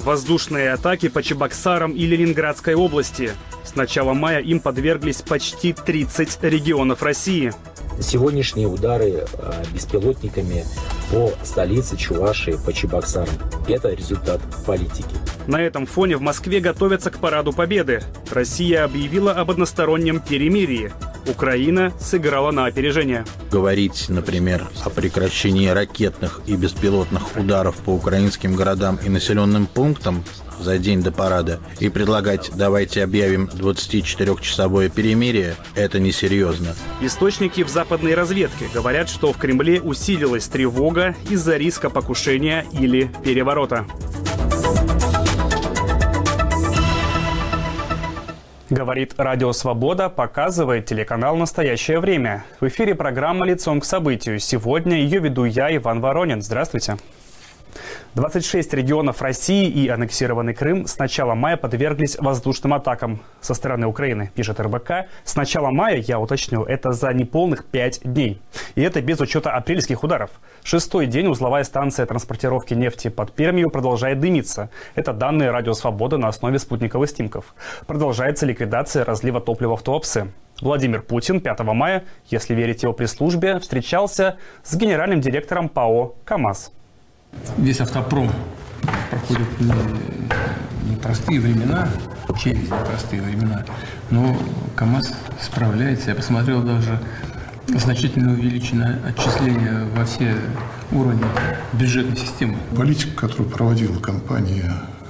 Воздушные атаки по Чебоксарам и Ленинградской области. С начала мая им подверглись почти 30 регионов России. Сегодняшние удары беспилотниками по столице Чувашии, по Чебоксарам – это результат политики. На этом фоне в Москве готовятся к Параду Победы. Россия объявила об одностороннем перемирии. Украина сыграла на опережение. Говорить, например, о прекращении ракетных и беспилотных ударов по украинским городам и населенным пунктам за день до парада и предлагать «давайте объявим 24-часовое перемирие» – это несерьезно. Источники в западной разведке говорят, что в Кремле усилилась тревога из-за риска покушения или переворота. Говорит Радио Свобода, показывает телеканал «Настоящее время». В эфире программа «Лицом к событию». Сегодня ее веду я, Иван Воронин. Здравствуйте. 26 регионов России и аннексированный Крым с начала мая подверглись воздушным атакам со стороны Украины, пишет РБК. С начала мая, я уточню, это за неполных 5 дней. И это без учета апрельских ударов. 6-й день узловая станция транспортировки нефти под Пермью продолжает дымиться. Это данные Радио Свобода на основе спутниковых снимков. Продолжается ликвидация разлива топлива в Туапсе. Владимир Путин 5 мая, если верить его пресс-службе, встречался с генеральным директором ПАО «КамАЗ». Весь автопром проходит непростые времена, через непростые времена, но КамАЗ справляется. Я посмотрел, даже значительно увеличено отчисления во все уровни бюджетной системы. Политика, которую проводила компания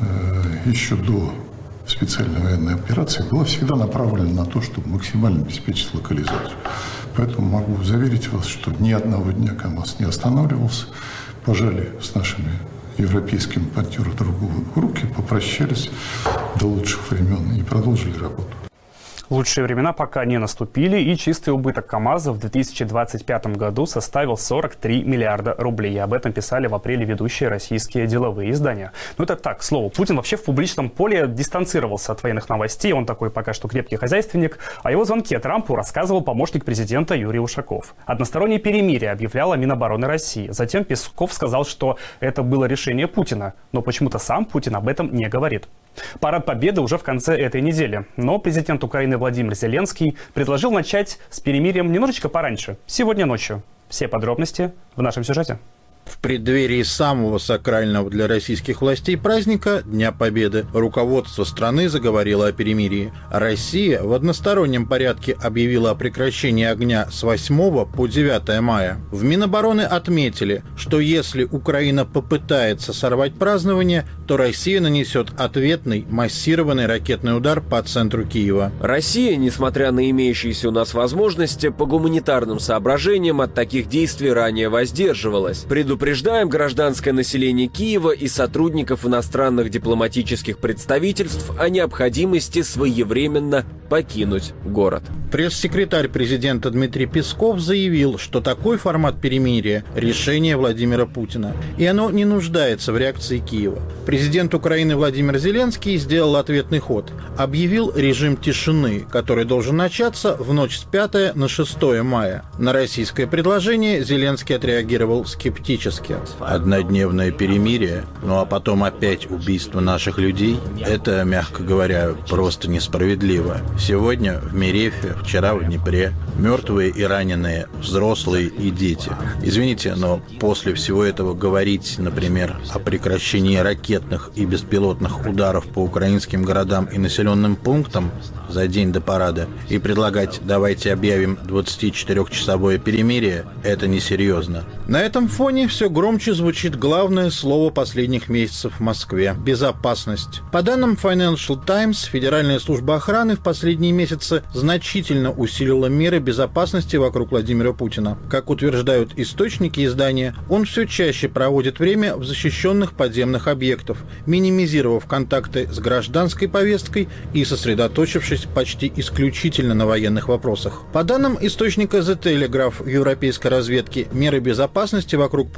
еще до специальной военной операции, была всегда направлена на то, чтобы максимально обеспечить локализацию. Поэтому могу заверить вас, что ни одного дня КамАЗ не останавливался. Пожали с нашими европейскими партнерами друг другу руки, попрощались до лучших времен и продолжили работу. Лучшие времена пока не наступили, и чистый убыток КамАЗа в 2025 году составил 43 миллиарда рублей. Об этом писали в апреле ведущие российские деловые издания. Ну это так, к слову, Путин вообще в публичном поле дистанцировался от военных новостей. Он такой пока что крепкий хозяйственник. О его звонке Трампу рассказывал помощник президента Юрий Ушаков. Одностороннее перемирие объявляла Минобороны России. Затем Песков сказал, что это было решение Путина. Но почему-то сам Путин об этом не говорит. Парад Победы уже в конце этой недели. Но президент Украины Владимир Зеленский предложил начать с перемирием немножечко пораньше, сегодня ночью. Все подробности в нашем сюжете. В преддверии самого сакрального для российских властей праздника Дня Победы руководство страны заговорило о перемирии. Россия в одностороннем порядке объявила о прекращении огня с 8 по 9 мая. В Минобороны отметили, что если Украина попытается сорвать празднование, то Россия нанесет ответный массированный ракетный удар по центру Киева. Россия, несмотря на имеющиеся у нас возможности, по гуманитарным соображениям от таких действий ранее воздерживалась. Предупреждаем гражданское население Киева и сотрудников иностранных дипломатических представительств о необходимости своевременно покинуть город. Пресс-секретарь президента Дмитрий Песков заявил, что такой формат перемирия – решение Владимира Путина, и оно не нуждается в реакции Киева. Президент Украины Владимир Зеленский сделал ответный ход. Объявил режим тишины, который должен начаться в ночь с 5 на 6 мая. На российское предложение Зеленский отреагировал скептически. Однодневное перемирие, ну а потом опять убийство наших людей – это, мягко говоря, просто несправедливо. Сегодня в Мерефе, вчера в Днепре мертвые и раненые, взрослые и дети. Извините, но после всего этого говорить, например, о прекращении ракетных и беспилотных ударов по украинским городам и населенным пунктам за день до парада и предлагать «давайте объявим 24-часовое перемирие» – это несерьезно. На этом фоне все громче звучит главное слово последних месяцев в Москве – безопасность. По данным Financial Times, Федеральная служба охраны в последние месяцы значительно усилила меры безопасности вокруг Владимира Путина. Как утверждают источники издания, он все чаще проводит время в защищенных подземных объектах, минимизировав контакты с гражданской повесткой и сосредоточившись почти исключительно на военных вопросах. По данным источника The Telegraph в европейской разведке, меры безопасности вокруг Путина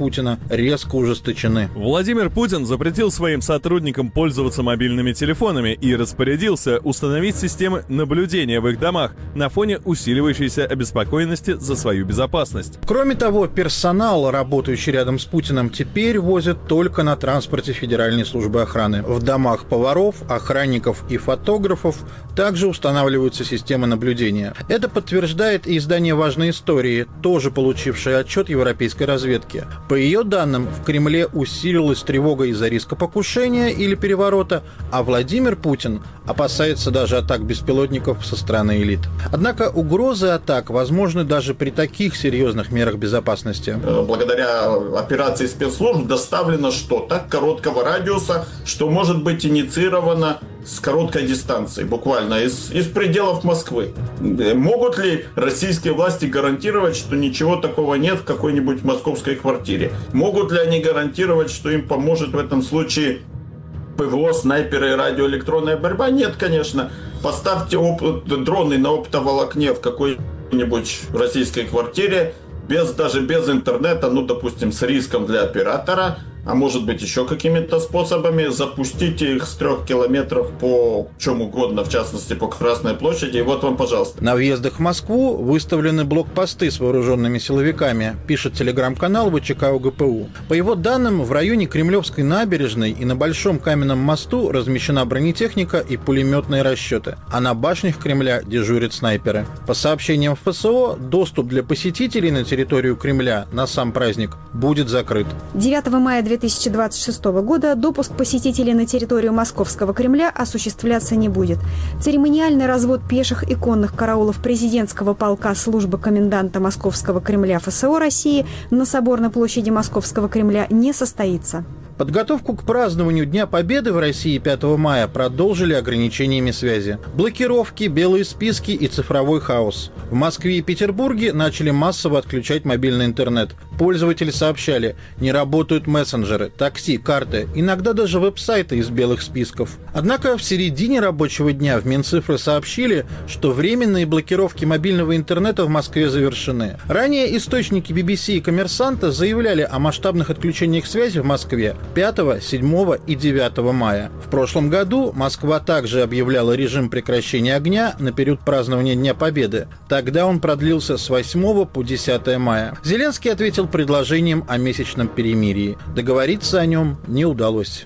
Путина резко ужесточены. Владимир Путин запретил своим сотрудникам пользоваться мобильными телефонами и распорядился установить системы наблюдения в их домах на фоне усиливающейся обеспокоенности за свою безопасность. Кроме того, персонал, работающий рядом с Путиным, теперь возят только на транспорте Федеральной службы охраны. В домах поваров, охранников и фотографов также устанавливаются системы наблюдения. Это подтверждает и издание «Важной истории», тоже получившее отчет европейской разведки. По ее данным, в Кремле усилилась тревога из-за риска покушения или переворота, а Владимир Путин опасается даже атак беспилотников со стороны элит. Однако угрозы атак возможны даже при таких серьезных мерах безопасности. Благодаря операции спецслужб доставлено что-то короткого радиуса, что может быть инициировано с короткой дистанции, буквально из пределов Москвы. Могут ли российские власти гарантировать, что ничего такого нет в какой-нибудь московской квартире? Могут ли они гарантировать, что им поможет в этом случае ПВО, снайперы и радиоэлектронная борьба? Нет, конечно. Поставьте дроны на оптоволокне в какой-нибудь российской квартире, даже без интернета, допустим, с риском для оператора, а может быть еще какими-то способами, запустите их с 3 километров по чем угодно, в частности по Красной площади, и вот вам, пожалуйста. На въездах в Москву выставлены блокпосты с вооруженными силовиками, пишет телеграм-канал ВЧК УГПУ. По его данным, в районе Кремлевской набережной и на Большом каменном мосту размещена бронетехника и пулеметные расчеты, а на башнях Кремля дежурят снайперы. По сообщениям ФСО, доступ для посетителей на территорию Кремля на сам праздник будет закрыт. 9 мая 2026 года допуск посетителей на территорию Московского Кремля осуществляться не будет. Церемониальный развод пеших и конных караулов президентского полка службы коменданта Московского Кремля ФСО России на Соборной площади Московского Кремля не состоится. Подготовку к празднованию Дня Победы в России 5 мая продолжили ограничениями связи. Блокировки, белые списки и цифровой хаос. В Москве и Петербурге начали массово отключать мобильный интернет. Пользователи сообщали, не работают мессенджеры, такси, карты, иногда даже веб-сайты из белых списков. Однако в середине рабочего дня в Минцифры сообщили, что временные блокировки мобильного интернета в Москве завершены. Ранее источники BBC и «Коммерсанта» заявляли о масштабных отключениях связи в Москве 5, 7 и 9 мая. В прошлом году Москва также объявляла режим прекращения огня на период празднования Дня Победы. Тогда он продлился с 8 по 10 мая. Зеленский ответил предложением о месячном перемирии. Договориться о нем не удалось.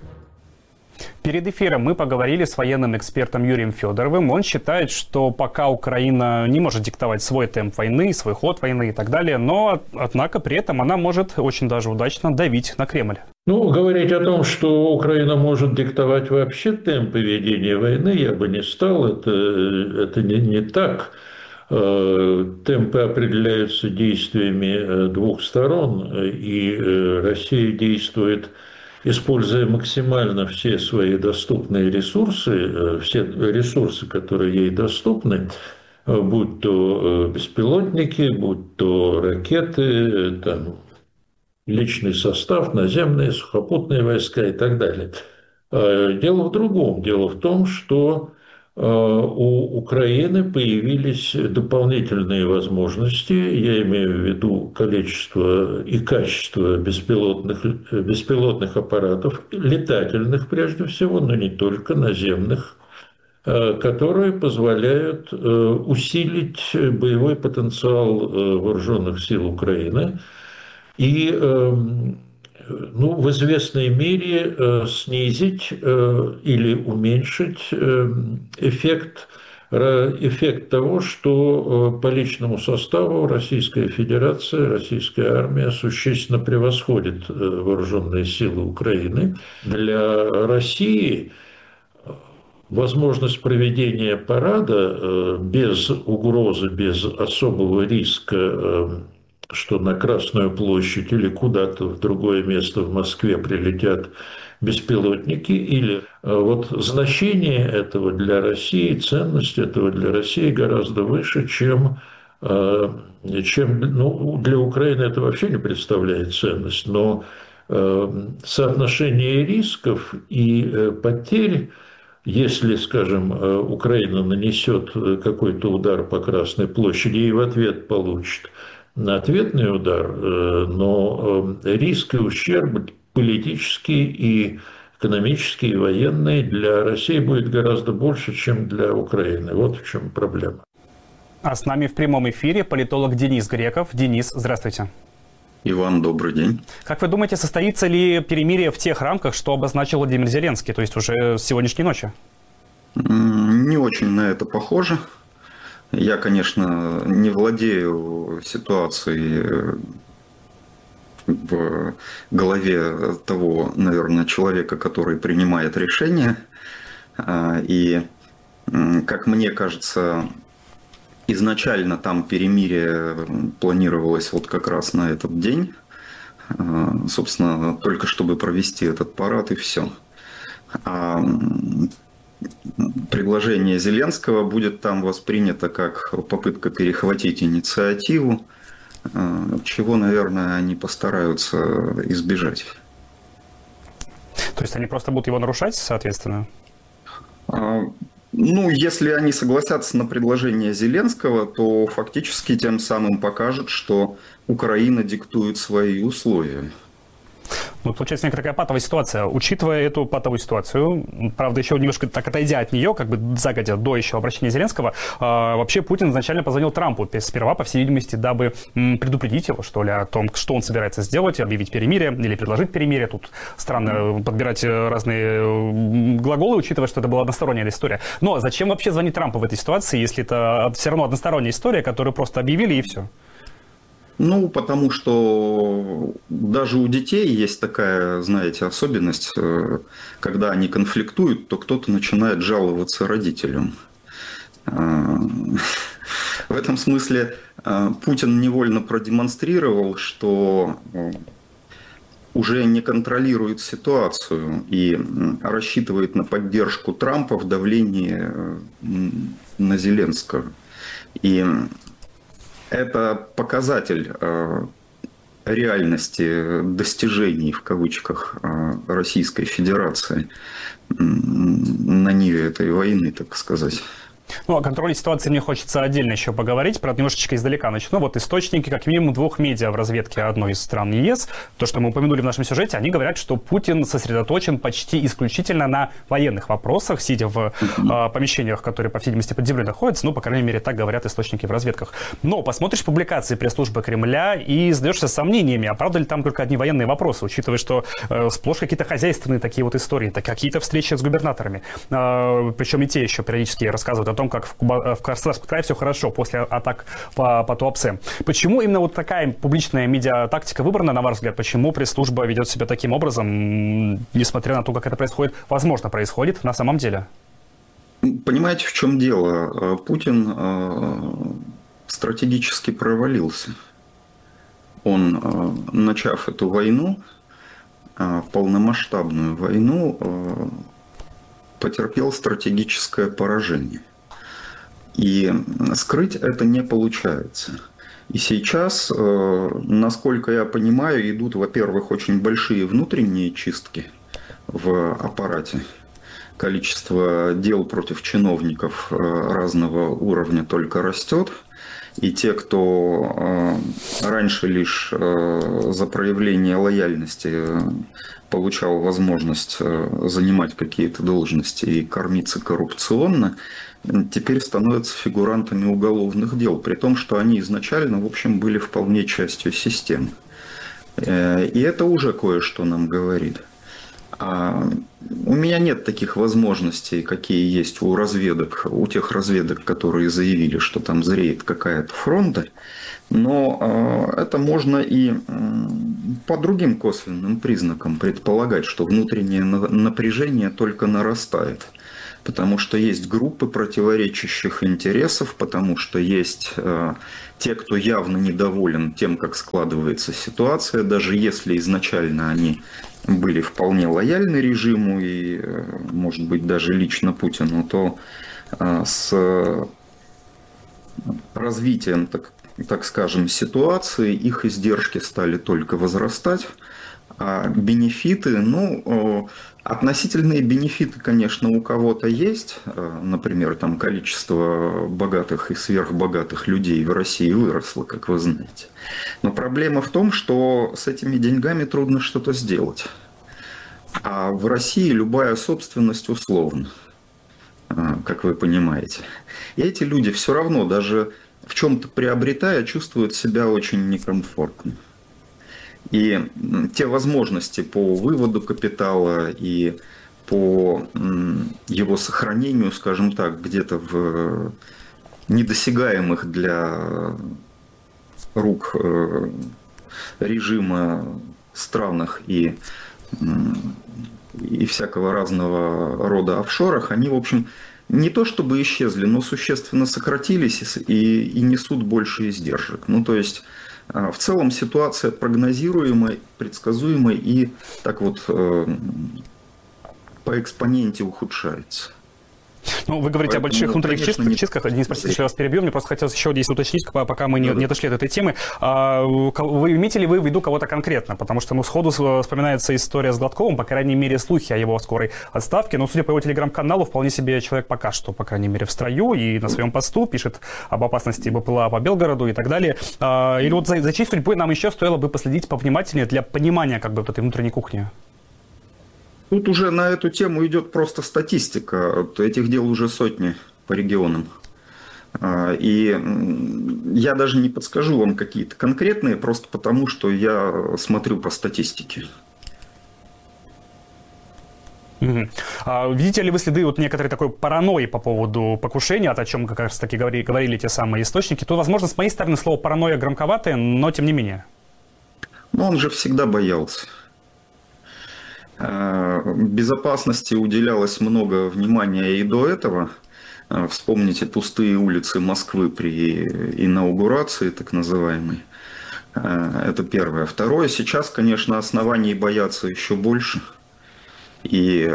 Перед эфиром мы поговорили с военным экспертом Юрием Федоровым. Он считает, что пока Украина не может диктовать свой темп войны, свой ход войны и так далее, но, однако, при этом она может очень даже удачно давить на Кремль. Говорить о том, что Украина может диктовать вообще темпы ведения войны, я бы не стал. Это не так. Темпы определяются действиями двух сторон, и Россия действует, используя максимально все свои доступные ресурсы, которые ей доступны, будь то беспилотники, будь то ракеты, личный состав, наземные, сухопутные войска и так далее. Дело в другом. Дело в том, что у Украины появились дополнительные возможности, я имею в виду количество и качество беспилотных аппаратов, летательных прежде всего, но не только, наземных, которые позволяют усилить боевой потенциал вооруженных сил Украины и в известной мере снизить или уменьшить эффект того, что по личному составу Российская Федерация, Российская армия существенно превосходит вооруженные силы Украины. Для России возможность проведения парада без угрозы, без особого риска, что на Красную площадь или куда-то в другое место в Москве прилетят беспилотники, или значение этого для России, ценность этого для России гораздо выше, чем для Украины это вообще не представляет ценность, но соотношение рисков и потерь, если, скажем, Украина нанесет какой-то удар по Красной площади и в ответ получит, ответный удар, но риск и ущерб политический и экономический, и военный для России будет гораздо больше, чем для Украины. Вот в чем проблема. А с нами в прямом эфире политолог Денис Греков. Денис, здравствуйте. Иван, добрый день. Как вы думаете, состоится ли перемирие в тех рамках, что обозначил Владимир Зеленский, то есть уже с сегодняшней ночи? Не очень на это похоже. Я, конечно, не владею ситуацией в голове того, наверное, человека, который принимает решения. И, как мне кажется, изначально там перемирие планировалось вот как раз на этот день. Собственно, только чтобы провести этот парад и все. А предложение Зеленского будет там воспринято как попытка перехватить инициативу, чего, наверное, они постараются избежать. То есть они просто будут его нарушать, соответственно? Ну, если они согласятся на предложение Зеленского, то фактически тем самым покажут, что Украина диктует свои условия. Ну, получается некая такая патовая ситуация. Учитывая эту патовую ситуацию, правда, еще немножко так отойдя от нее, как бы загодя до еще обращения Зеленского, вообще Путин изначально позвонил Трампу, сперва, по всей видимости, дабы предупредить его, что ли, о том, что он собирается сделать, объявить перемирие или предложить перемирие. Тут странно подбирать разные глаголы, учитывая, что это была односторонняя история. Но зачем вообще звонить Трампу в этой ситуации, если это все равно односторонняя история, которую просто объявили и все? Ну, потому что даже у детей есть такая, знаете, особенность, когда они конфликтуют, то кто-то начинает жаловаться родителям. В этом смысле Путин невольно продемонстрировал, что уже не контролирует ситуацию и рассчитывает на поддержку Трампа в давлении на Зеленского. И это показатель реальности достижений, в кавычках, Российской Федерации на ниве этой войны, так сказать. Ну, о контроле ситуации мне хочется отдельно еще поговорить. Правда, немножечко издалека начну. Вот источники, как минимум, двух медиа в разведке одной из стран ЕС, то, что мы упомянули в нашем сюжете, они говорят, что Путин сосредоточен почти исключительно на военных вопросах, сидя в помещениях, которые, по всей видимости, под землей находятся. Ну, по крайней мере, так говорят источники в разведках. Но посмотришь публикации пресс-службы Кремля и задаешься сомнениями, а правда ли там только одни военные вопросы, учитывая, что сплошь какие-то хозяйственные такие вот истории, какие-то встречи с губернаторами. Причем и те еще периодически рассказывают о том, как в Краснодарском крае все хорошо после атак по Туапсе. Почему именно вот такая публичная медиатактика выбрана, на ваш взгляд? Почему пресс-служба ведет себя таким образом, несмотря на то, как это происходит, возможно, происходит на самом деле? Понимаете, в чем дело? Путин стратегически провалился. Он, начав эту войну, полномасштабную войну, потерпел стратегическое поражение. И скрыть это не получается. И сейчас, насколько я понимаю, идут, во-первых, очень большие внутренние чистки в аппарате. Количество дел против чиновников разного уровня только растет. И те, кто раньше лишь за проявление лояльности получал возможность занимать какие-то должности и кормиться коррупционно, теперь становятся фигурантами уголовных дел, при том, что они изначально, в общем, были вполне частью системы. И это уже кое-что нам говорит. У меня нет таких возможностей, какие есть у разведок, у тех разведок, которые заявили, что там зреет какая-то фронта, но это можно и по другим косвенным признакам предполагать, что внутреннее напряжение только нарастает. Потому что есть группы противоречащих интересов, потому что есть те, кто явно недоволен тем, как складывается ситуация, даже если изначально они были вполне лояльны режиму и, может быть, даже лично Путину, то с развитием, так скажем, ситуации их издержки стали только возрастать, А бенефиты, относительные бенефиты, конечно, у кого-то есть. Например, там количество богатых и сверхбогатых людей в России выросло, как вы знаете. Но проблема в том, что с этими деньгами трудно что-то сделать. А в России любая собственность условна, как вы понимаете. И эти люди все равно, даже в чем-то приобретая, чувствуют себя очень некомфортно. И те возможности по выводу капитала и по его сохранению, скажем так, где-то в недосягаемых для рук режима странах и всякого разного рода офшорах, они, в общем, не то чтобы исчезли, но существенно сократились и несут больше издержек. То есть, в целом ситуация прогнозируемая, предсказуемая и так вот по экспоненте ухудшается. Вы говорите о больших внутренних чистках. Денис, простите, что я вас перебью. Мне просто хотелось еще здесь уточнить, пока мы не дошли до этой темы. Вы имеете ли вы в виду кого-то конкретно? Потому что, сходу вспоминается история с Гладковым, по крайней мере, слухи о его скорой отставке. Но, судя по его телеграм-каналу, вполне себе человек пока что, по крайней мере, в строю и на своем посту пишет об опасности БПЛА по Белгороду и так далее. Или вот за чьей судьбой нам еще стоило бы последить повнимательнее для понимания вот этой внутренней кухни? Тут уже на эту тему идет просто статистика. Этих дел уже сотни по регионам. И я даже не подскажу вам какие-то конкретные, просто потому, что я смотрю по статистике. Видите ли вы следы некоторой такой паранойи по поводу покушения, о чем как раз таки говорили те самые источники? Тут, возможно, с моей стороны слово паранойя громковатое, но тем не менее. Он же всегда боялся. Безопасности уделялось много внимания и до этого. Вспомните пустые улицы Москвы при инаугурации, так называемой. Это первое. Второе, сейчас, конечно, оснований бояться еще больше. И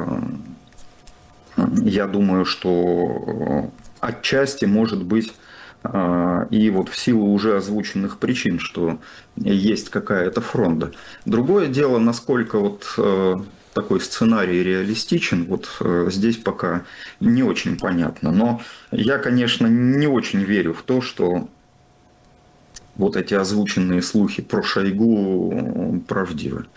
я думаю, что отчасти может быть и вот в силу уже озвученных причин, что есть какая-то фронта. Другое дело, насколько вот такой сценарий реалистичен, вот здесь пока не очень понятно. Но я, конечно, не очень верю в то, что вот эти озвученные слухи про Шойгу правдивы.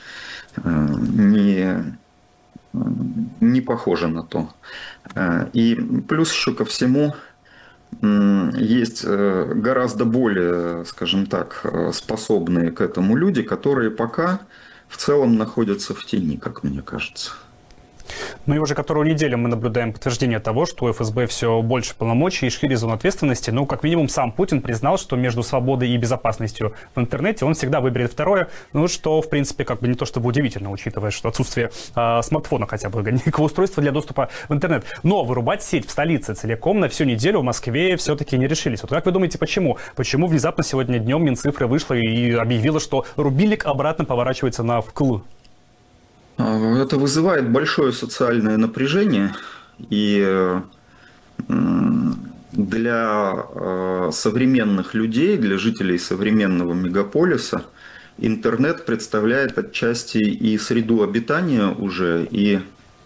Не похоже на то. И плюс еще ко всему, есть гораздо более, скажем так, способные к этому люди, которые пока в целом находятся в тени, как мне кажется. И уже которую неделю мы наблюдаем подтверждение того, что у ФСБ все больше полномочий и шире зон ответственности. Как минимум сам Путин признал, что между свободой и безопасностью в интернете он всегда выберет второе, что, в принципе, не то чтобы удивительно, учитывая, что отсутствие смартфона хотя бы, некого устройства для доступа в интернет. Но вырубать сеть в столице целиком на всю неделю в Москве все-таки не решились. Как вы думаете, почему? Почему внезапно сегодня днем Минцифры вышла и объявила, что рубильник обратно поворачивается на вкл? Это вызывает большое социальное напряжение, и для современных людей, для жителей современного мегаполиса интернет представляет отчасти и среду обитания уже, и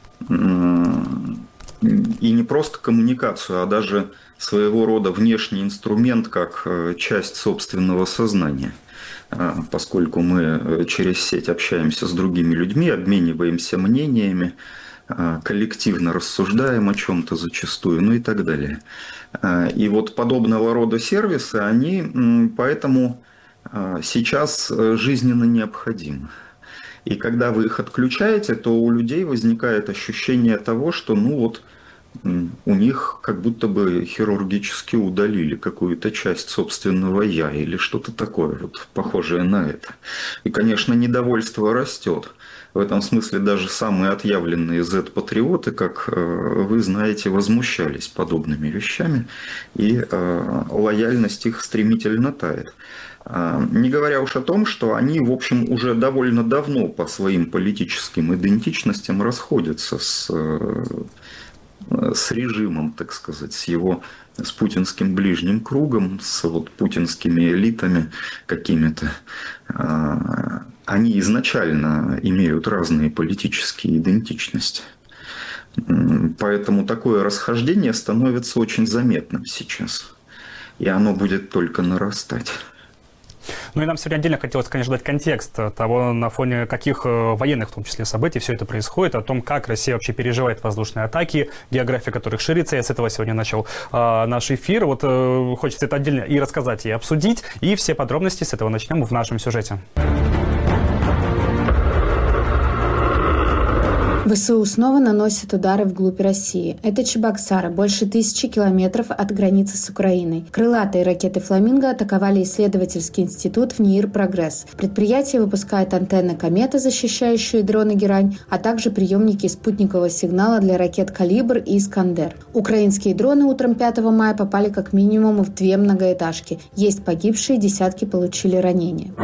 не просто коммуникацию, а даже своего рода внешний инструмент, как часть собственного сознания. Поскольку мы через сеть общаемся с другими людьми, обмениваемся мнениями, коллективно рассуждаем о чем-то зачастую, и так далее. И вот подобного рода сервисы, они поэтому сейчас жизненно необходимы. И когда вы их отключаете, то у людей возникает ощущение того, что у них как будто бы хирургически удалили какую-то часть собственного «я» или что-то такое, похожее на это. И, конечно, недовольство растет. В этом смысле даже самые отъявленные Z-патриоты, как вы знаете, возмущались подобными вещами, и лояльность их стремительно тает. Не говоря уж о том, что они, в общем, уже довольно давно по своим политическим идентичностям расходятся с с режимом, так сказать, с путинским ближним кругом, с путинскими элитами какими-то, они изначально имеют разные политические идентичности. Поэтому такое расхождение становится очень заметным сейчас. И оно будет только нарастать. Ну и нам сегодня отдельно хотелось, конечно, дать контекст того, на фоне каких военных, в том числе, событий все это происходит, о том, как Россия вообще переживает воздушные атаки, география которых ширится. Я с этого сегодня начал наш эфир. Вот хочется это отдельно и рассказать, и обсудить. И все подробности с этого начнем в нашем сюжете. ВСУ снова наносят удары вглубь России. Это Чебоксары, больше 1000 километров от границы с Украиной. Крылатые ракеты «Фламинго» атаковали исследовательский институт в НИИР «Прогресс». Предприятие выпускает антенны «Комета», защищающие дроны «Герань», а также приемники спутникового сигнала для ракет «Калибр» и «Искандер». Украинские дроны утром 5 мая попали как минимум в 2 многоэтажки. Есть погибшие, десятки получили ранения.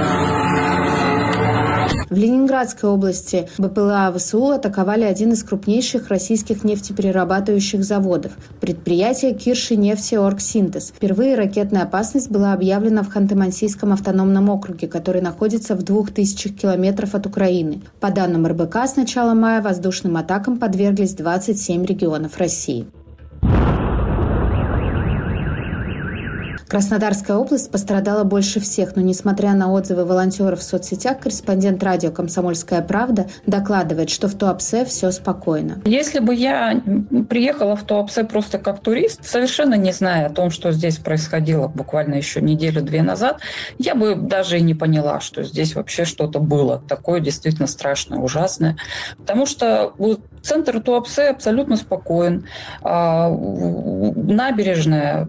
В Ленинградской области БПЛА ВСУ атаковали один из крупнейших российских нефтеперерабатывающих заводов – предприятие Кирши-Нефтеоргсинтез. Впервые ракетная опасность была объявлена в Ханты-Мансийском автономном округе, который находится в 2000 километров от Украины. По данным РБК, с начала мая воздушным атакам подверглись 27 регионов России. Краснодарская область пострадала больше всех, но, несмотря на отзывы волонтеров в соцсетях, корреспондент радио «Комсомольская правда» докладывает, что в Туапсе все спокойно. Если бы я приехала в Туапсе просто как турист, совершенно не зная о том, что здесь происходило буквально еще неделю-две назад, я бы даже и не поняла, что здесь вообще что-то было такое действительно страшное, ужасное. Потому что центр Туапсе абсолютно спокоен. Набережная,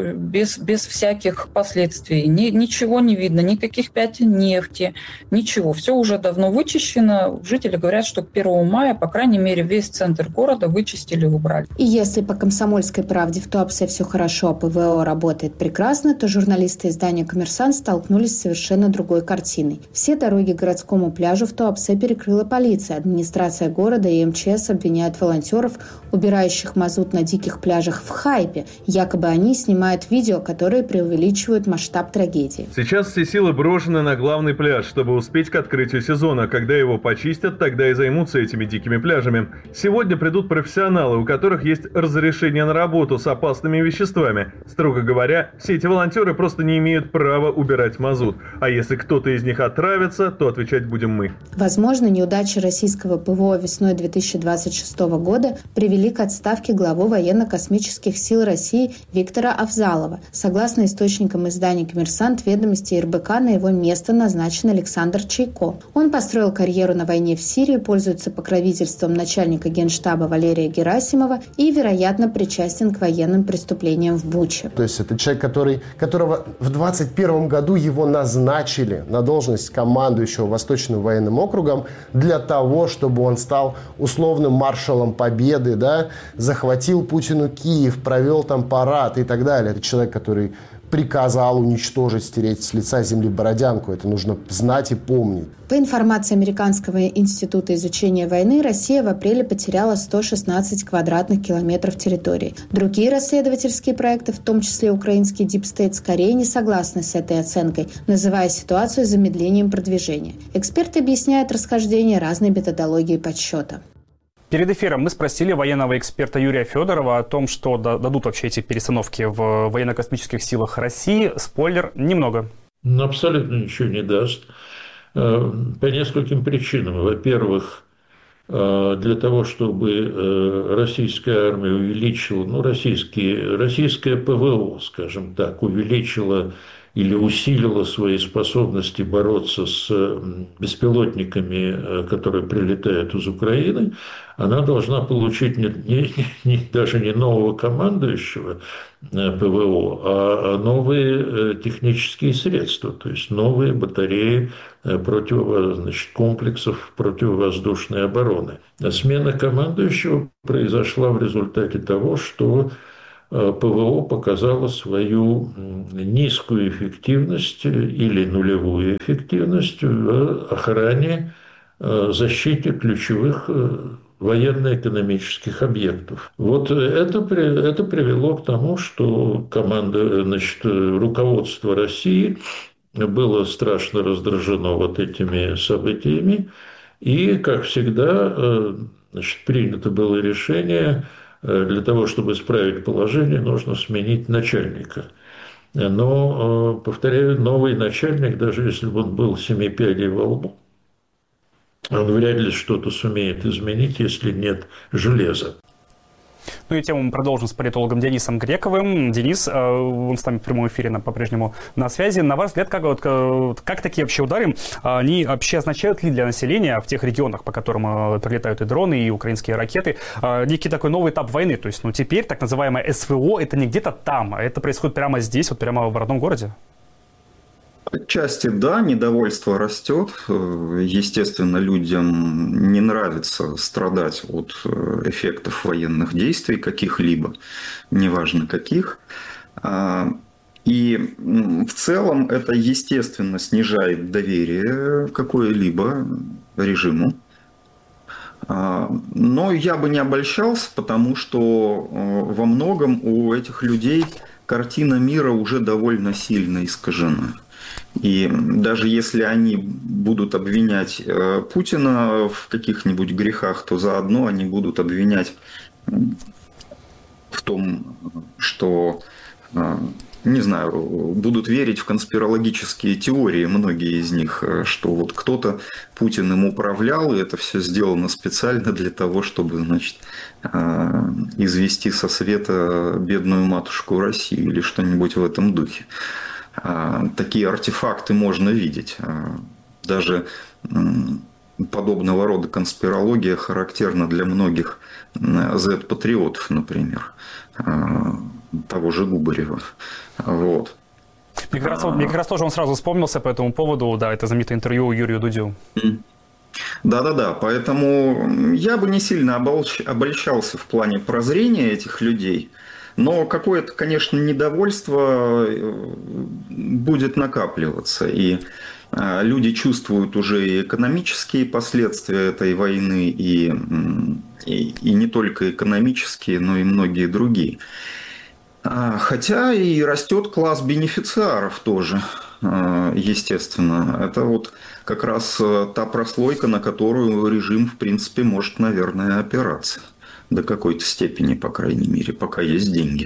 без всяких последствий. Ничего не видно, никаких пятен нефти, ничего. Все уже давно вычищено. Жители говорят, что к 1 мая, по крайней мере, весь центр города вычистили и убрали. И если по «Комсомольской правде» в Туапсе все хорошо, а ПВО работает прекрасно, то журналисты издания «Коммерсант» столкнулись с совершенно другой картиной. Все дороги к городскому пляжу в Туапсе перекрыла полиция. Администрация города и МЧС обвиняют волонтеров, убирающих мазут на диких пляжах, в хайпе. Якобы они снимают видео, которые преувеличивают масштаб трагедии. Сейчас все силы брошены на главный пляж, чтобы успеть к открытию сезона. Когда его почистят, тогда и займутся этими дикими пляжами. Сегодня придут профессионалы, у которых есть разрешение на работу с опасными веществами. Строго говоря, все эти волонтеры просто не имеют права убирать мазут. А если кто-то из них отравится, то отвечать будем мы. Возможно, неудачи российского ПВО весной 2026 года привели к отставке главы военно-космических сил России Виктора Авзалова. Согласно источникам издания «Коммерсант», ведомости и РБК, на его место назначен Александр Чайко. Он построил карьеру на войне в Сирии, пользуется покровительством начальника Генштаба Валерия Герасимова и, вероятно, причастен к военным преступлениям в Буче. То есть это человек, которого в 2021 году его назначили на должность командующего Восточным военным округом для того, чтобы он стал условным маршалом Победы, захватил Путину Киев, провел там парад и так далее. Это человек, который приказал уничтожить, стереть с лица земли Бородянку. Это нужно знать и помнить. По информации Американского института изучения войны, Россия в апреле потеряла 116 квадратных километров территории. Другие расследовательские проекты, в том числе украинский Deep State, скорее не согласны с этой оценкой, называя ситуацию замедлением продвижения. Эксперты объясняют расхождение разной методологии подсчета. Перед эфиром мы спросили военного эксперта Юрия Федорова о том, что дадут вообще эти перестановки в военно-космических силах России. Спойлер – немного. Абсолютно ничего не даст. По нескольким причинам. Во-первых, для того, чтобы российская армия увеличила, российское ПВО, скажем так, увеличила или усилила свои способности бороться с беспилотниками, которые прилетают из Украины, она должна получить даже не нового командующего ПВО, а новые технические средства, то есть новые батареи комплексов противовоздушной обороны. А смена командующего произошла в результате того, что ПВО показало свою низкую эффективность или нулевую эффективность в охране, защите ключевых военно-экономических объектов. Вот это привело к тому, что руководство России было страшно раздражено вот этими событиями. И, как всегда, принято было решение, для того, чтобы исправить положение, нужно сменить начальника. Но, повторяю, новый начальник, даже если бы он был 7 пядей во лбу, он вряд ли что-то сумеет изменить, если нет железа. Ну и тему мы продолжим с политологом Денисом Грековым. Денис, он с нами в прямом эфире по-прежнему на связи. На ваш взгляд, как такие вообще удары, они вообще означают ли для населения в тех регионах, по которым прилетают и дроны, и украинские ракеты, некий такой новый этап войны? То есть, теперь так называемое СВО, это не где-то там, а это происходит прямо здесь, вот прямо в родном городе? Отчасти да, недовольство растет. Естественно, людям не нравится страдать от эффектов военных действий каких-либо, неважно каких. И в целом это, естественно, снижает доверие какое-либо режиму. Но я бы не обольщался, потому что во многом у этих людей картина мира уже довольно сильно искажена. И даже если они будут обвинять Путина в каких-нибудь грехах, то заодно они будут обвинять в том, что, не знаю, будут верить в конспирологические теории, многие из них, что вот кто-то Путиным управлял, и это все сделано специально для того, чтобы, значит, извести со света бедную матушку Россию или что-нибудь в этом духе. Такие артефакты можно видеть. Даже подобного рода конспирология характерна для многих Z-патриотов, например, того же Губарева. Вот. Мне как раз тоже он сразу вспомнился по этому поводу, да, это знаменитое интервью Юрию Дудю. Да, поэтому я бы не сильно обольщался в плане прозрения этих людей. Но какое-то, конечно, недовольство будет накапливаться. И люди чувствуют уже и экономические последствия этой войны, и не только экономические, но и многие другие. Хотя и растет класс бенефициаров тоже, естественно. Это вот как раз та прослойка, на которую режим, в принципе, может, наверное, опираться. До какой-то степени, по крайней мере, пока есть деньги.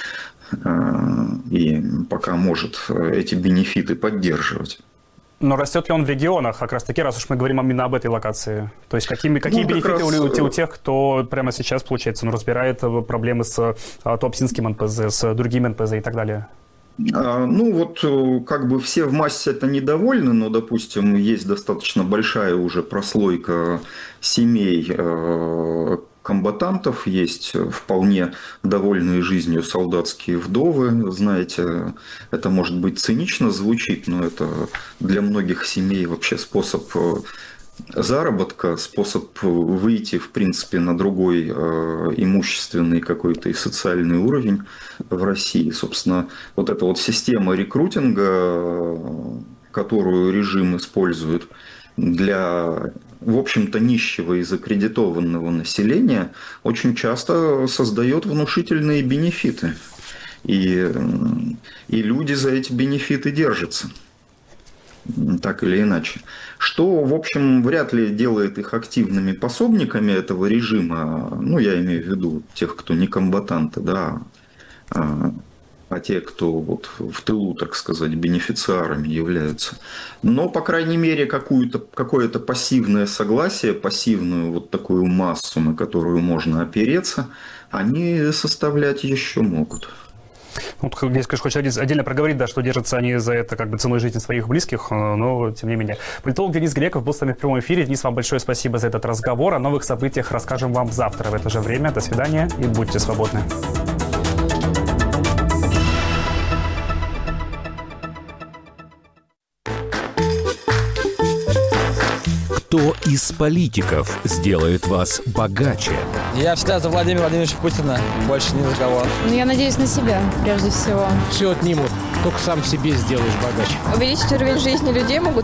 И пока может эти бенефиты поддерживать. Но растет ли он в регионах, как раз таки, раз уж мы говорим именно об этой локации? То есть какие бенефиты у тех, кто прямо сейчас, получается, разбирает проблемы с Туапсинским НПЗ, с другими НПЗ и так далее? Ну вот как бы все в массе это недовольны, но, допустим, есть достаточно большая уже прослойка семей комбатантов, есть вполне довольные жизнью солдатские вдовы. Знаете, это может быть цинично звучит, но это для многих семей вообще способ заработка, способ выйти, в принципе, на другой имущественный какой-то и социальный уровень в России. Собственно, вот эта вот система рекрутинга, которую режим использует для, в общем-то, нищего и закредитованного населения, очень часто создает внушительные бенефиты. И люди за эти бенефиты держатся. Так или иначе. Что, в общем, вряд ли делает их активными пособниками этого режима. Ну, я имею в виду тех, кто не комбатанты, да, а те, кто вот в тылу, так сказать, бенефициарами являются. Но, по крайней мере, какое-то пассивное согласие, пассивную вот такую массу, на которую можно опереться, они составлять еще могут. Вот здесь, конечно, хочется отдельно проговорить, да, что держатся они за это как бы ценой жизни своих близких, но тем не менее. Политолог Денис Греков был с нами в прямом эфире. Денис, вам большое спасибо за этот разговор. О новых событиях расскажем вам завтра в это же время. До свидания и будьте свободны. Кто из политиков сделает вас богаче? Я всегда за Владимира Владимировича Путина, больше ни за кого. Ну, я надеюсь на себя, прежде всего. Все отнимут, только сам себе сделаешь богаче. Увеличить уровень жизни людей могут